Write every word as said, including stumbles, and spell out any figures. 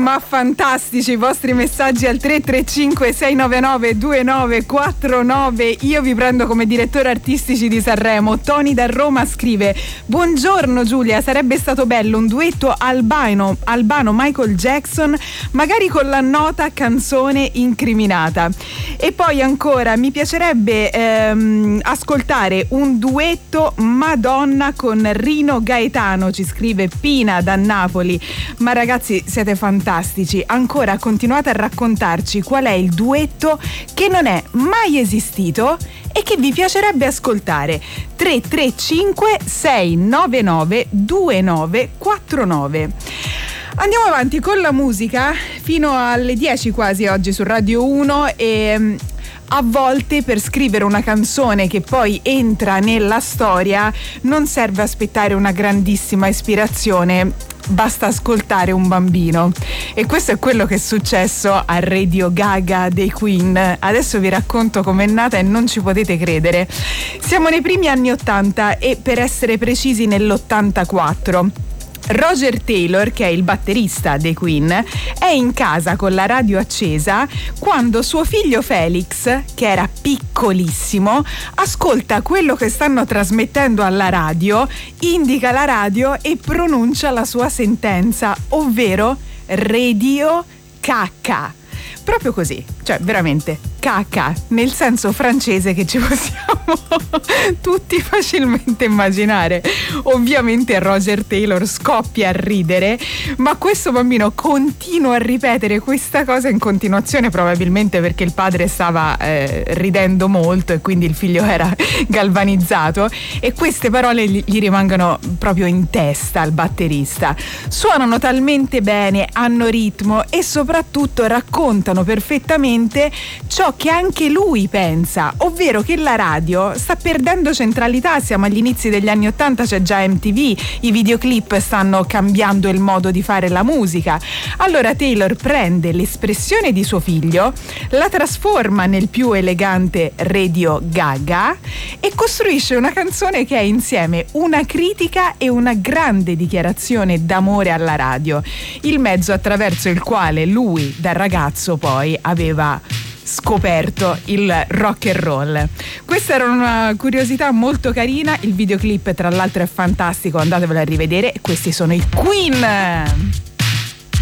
Ma fantastici i vostri messaggi al tre tre cinque sei nove nove due nove quattro nove. Io vi prendo come direttori artistici di Sanremo. Tony da Roma scrive: buongiorno Giulia, sarebbe stato bello un duetto albano, albano Michael Jackson, magari con la nota canzone incriminata. E poi ancora mi piacerebbe ehm, ascoltare un duetto Madonna con Rino Gaetano, ci scrive Pina da Napoli. Ma ragazzi, siete fantastici. Fantastici, ancora continuate a raccontarci qual è il duetto che non è mai esistito e che vi piacerebbe ascoltare. Tre tre cinque sei nove nove due nove quattro nove. Andiamo avanti con la musica fino alle dieci quasi oggi su Radio uno e a volte per scrivere una canzone che poi entra nella storia non serve aspettare una grandissima ispirazione, basta ascoltare un bambino. E questo è quello che è successo a Radio Gaga dei Queen. Adesso vi racconto com'è nata e non ci potete credere. Siamo nei primi anni ottanta e per essere precisi nell'ottantaquattro. Roger Taylor, che è il batterista dei Queen, è in casa con la radio accesa quando suo figlio Felix, che era piccolissimo, ascolta quello che stanno trasmettendo alla radio, indica la radio e pronuncia la sua sentenza, ovvero Radio Cacca. Proprio così, cioè veramente cacca, nel senso francese che ci possiamo tutti facilmente immaginare. Ovviamente Roger Taylor scoppia a ridere, ma questo bambino continua a ripetere questa cosa in continuazione, probabilmente perché il padre stava eh, ridendo molto e quindi il figlio era galvanizzato, e queste parole gli, gli rimangono proprio in testa al batterista. Suonano talmente bene, hanno ritmo e soprattutto raccontano perfettamente ciò che anche lui pensa, ovvero che la radio sta perdendo centralità. Siamo agli inizi degli anni ottanta, c'è già M T V, i videoclip stanno cambiando il modo di fare la musica. Allora Taylor prende l'espressione di suo figlio, la trasforma nel più elegante Radio Gaga e costruisce una canzone che è insieme una critica e una grande dichiarazione d'amore alla radio, il mezzo attraverso il quale lui da ragazzo poi aveva scoperto il rock and roll. Questa era una curiosità molto carina, il videoclip tra l'altro è fantastico, andatevelo a rivedere. Questi sono i Queen.